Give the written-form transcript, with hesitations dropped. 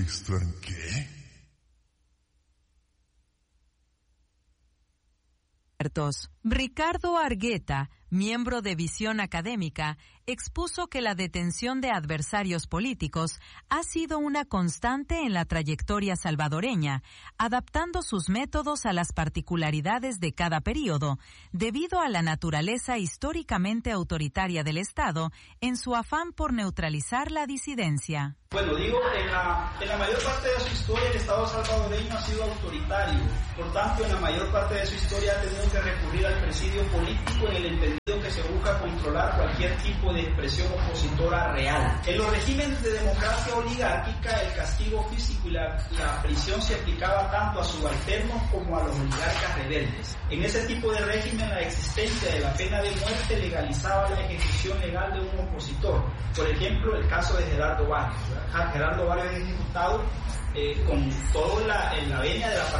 ¿Esto en qué? Ricardo Argueta, miembro de Visión Académica, expuso que la detención de adversarios políticos ha sido una constante en la trayectoria salvadoreña, adaptando sus métodos a las particularidades de cada período, debido a la naturaleza históricamente autoritaria del Estado en su afán por neutralizar la disidencia. Bueno, en la mayor parte de su historia el Estado salvadoreño ha sido autoritario. Por tanto, en la mayor parte de su historia ha tenido que recurrir al presidio político en el entendido que se busca controlar cualquier tipo de expresión opositora real. En los regímenes de democracia oligárquica, el castigo físico y la prisión se aplicaba tanto a subalternos como a los oligarcas rebeldes. En ese tipo de régimen, la existencia de la pena de muerte legalizaba la ejecución legal de un opositor. Por ejemplo, el caso de Gerardo Barrios. Gerardo Barrios es ejecutado con todo en la venia de la